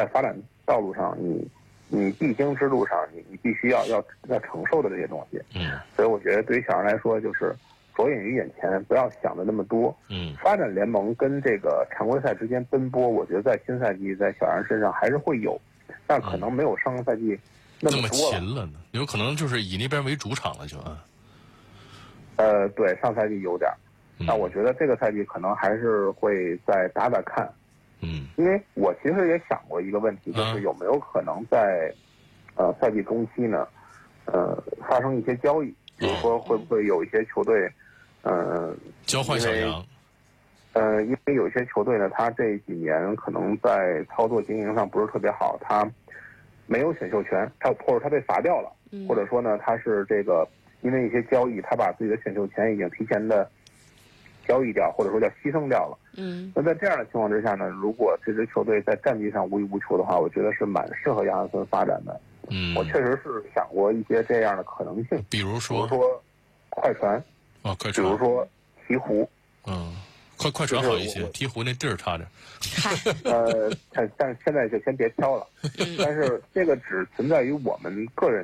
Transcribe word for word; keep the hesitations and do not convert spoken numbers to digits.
在发展道路上，你你必经之路上，你你必须要要要承受的这些东西。 嗯， 所以我觉得对于小杨来说，就是着眼于眼前，不要想的那么多。 嗯， 发展联盟跟这个常规赛之间奔波，我觉得在新赛季在小杨身上还是会有，但可能没有上个赛季那那么多了。 勤了呢，有可能就是以那边为主场了就啊。 呃，对，上赛季有点， 嗯但我觉得这个赛季可能还是会再打打看。 嗯， 因为我其实也想过一个问题，就是有没有可能在呃赛季中期呢，呃发生一些交易，比如说会不会有一些球队，呃交换小杨。 呃，因为有一些球队呢，他这几年可能在操作经营上不是特别好，他没有选秀权，他或者他被罚掉了， 嗯、 或者说呢，他是这个因为一些交易，他把自己的选秀权已经提前的交易掉，或者说叫牺牲掉了。 嗯， 那在这样的情况之下呢，如果这支球队在战绩上无欲无求的话，我觉得是蛮适合亚汉森发展的。 嗯， 我确实是想过一些这样的可能性， 比如说， 比如说快船， 哦，快船， 比如说鹈鹕， 嗯，快快船好一些，鹈鹕那地儿差点。 呃，但但是现在就先别挑了。但是这个只存在于我们个人